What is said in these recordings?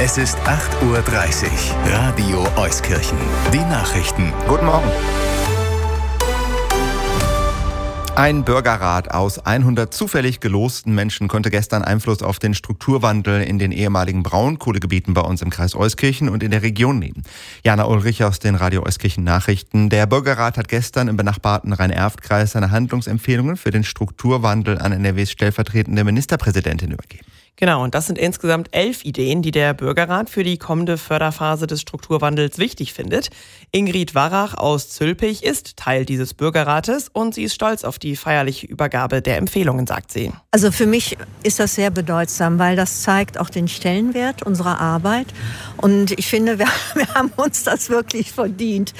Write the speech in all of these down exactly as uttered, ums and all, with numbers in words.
Es ist acht Uhr dreißig. Radio Euskirchen. Die Nachrichten. Guten Morgen. Ein Bürgerrat aus hundert zufällig gelosten Menschen konnte gestern Einfluss auf den Strukturwandel in den ehemaligen Braunkohlegebieten bei uns im Kreis Euskirchen und in der Region nehmen. Jana Ulrich aus den Radio Euskirchen Nachrichten. Der Bürgerrat hat gestern im benachbarten Rhein-Erft-Kreis seine Handlungsempfehlungen für den Strukturwandel an N R Ws stellvertretende Ministerpräsidentin übergeben. Genau, und das sind insgesamt elf Ideen, die der Bürgerrat für die kommende Förderphase des Strukturwandels wichtig findet. Ingrid Warrach aus Zülpich ist Teil dieses Bürgerrates und sie ist stolz auf die feierliche Übergabe der Empfehlungen, sagt sie. Also für mich ist das sehr bedeutsam, weil das zeigt auch den Stellenwert unserer Arbeit. Und ich finde, wir, wir haben uns das wirklich verdient.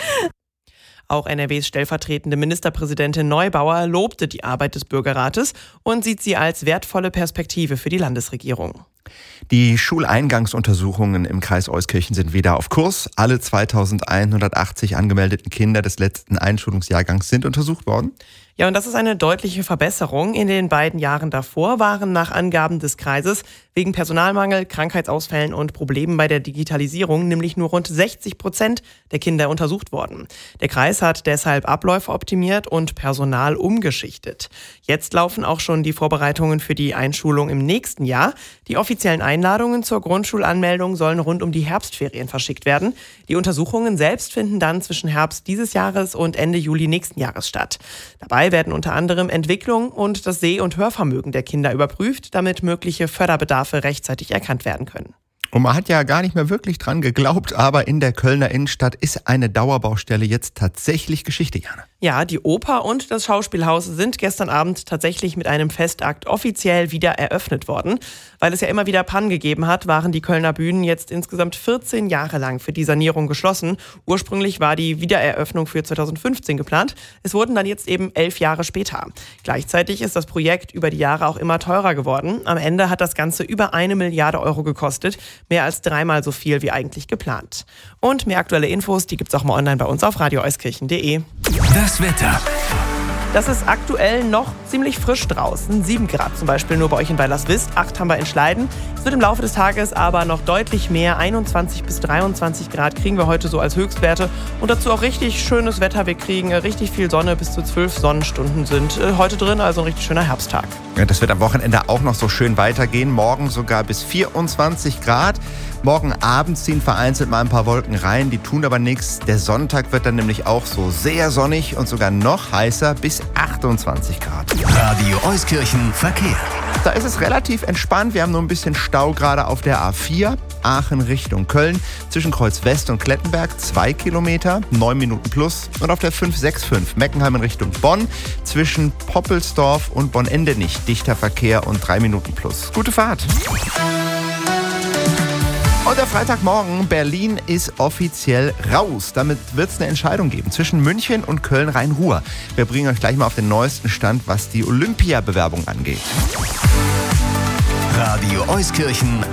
Auch N R Ws stellvertretende Ministerpräsidentin Neubauer lobte die Arbeit des Bürgerrates und sieht sie als wertvolle Perspektive für die Landesregierung. Die Schuleingangsuntersuchungen im Kreis Euskirchen sind wieder auf Kurs. Alle zweitausendeinhundertachtzig angemeldeten Kinder des letzten Einschulungsjahrgangs sind untersucht worden. Ja, und das ist eine deutliche Verbesserung. In den beiden Jahren davor waren nach Angaben des Kreises wegen Personalmangel, Krankheitsausfällen und Problemen bei der Digitalisierung nämlich nur rund sechzig Prozent der Kinder untersucht worden. Der Kreis hat deshalb Abläufe optimiert und Personal umgeschichtet. Jetzt laufen auch schon die Vorbereitungen für die Einschulung im nächsten Jahr. Die offiziellen Einladungen zur Grundschulanmeldung sollen rund um die Herbstferien verschickt werden. Die Untersuchungen selbst finden dann zwischen Herbst dieses Jahres und Ende Juli nächsten Jahres statt. Dabei werden unter anderem Entwicklung und das Seh- und Hörvermögen der Kinder überprüft, damit mögliche Förderbedarfe rechtzeitig erkannt werden können. Und man hat ja gar nicht mehr wirklich dran geglaubt, aber in der Kölner Innenstadt ist eine Dauerbaustelle jetzt tatsächlich Geschichte, Jana. Ja, die Oper und das Schauspielhaus sind gestern Abend tatsächlich mit einem Festakt offiziell wieder eröffnet worden. Weil es ja immer wieder Pannen gegeben hat, waren die Kölner Bühnen jetzt insgesamt vierzehn Jahre lang für die Sanierung geschlossen. Ursprünglich war die Wiedereröffnung für zweitausendfünfzehn geplant. Es wurden dann jetzt eben elf Jahre später. Gleichzeitig ist das Projekt über die Jahre auch immer teurer geworden. Am Ende hat das Ganze über eine Milliarde Euro gekostet. Mehr als dreimal so viel wie eigentlich geplant. Und mehr aktuelle Infos, die gibt's auch mal online bei uns auf radio euskirchen punkt de. Das Wetter. Das ist aktuell noch ziemlich frisch draußen. sieben Grad zum Beispiel nur bei euch in Weilerswist, acht haben wir in Schleiden. Es wird im Laufe des Tages aber noch deutlich mehr. einundzwanzig bis dreiundzwanzig Grad kriegen wir heute so als Höchstwerte. Und dazu auch richtig schönes Wetter. Wir kriegen richtig viel Sonne, bis zu zwölf Sonnenstunden sind heute drin. Also ein richtig schöner Herbsttag. Ja, das wird am Wochenende auch noch so schön weitergehen. Morgen sogar bis vierundzwanzig Grad. Morgen Abend ziehen vereinzelt mal ein paar Wolken rein, die tun aber nichts. Der Sonntag wird dann nämlich auch so sehr sonnig und sogar noch heißer, bis achtundzwanzig Grad. Radio Euskirchen Verkehr. Da ist es relativ entspannt. Wir haben nur ein bisschen Stau gerade auf der A vier, Aachen Richtung Köln, zwischen Kreuz West und Klettenberg, zwei Kilometer, neun Minuten plus. Und auf der fünf sechs fünf Meckenheim in Richtung Bonn, zwischen Poppelsdorf und Bonn-Endenich, dichter Verkehr und drei Minuten plus. Gute Fahrt! Und der Freitagmorgen, Berlin ist offiziell raus. Damit wird es eine Entscheidung geben zwischen München und Köln-Rhein-Ruhr. Wir bringen euch gleich mal auf den neuesten Stand, was die Olympia-Bewerbung angeht. Radio Euskirchen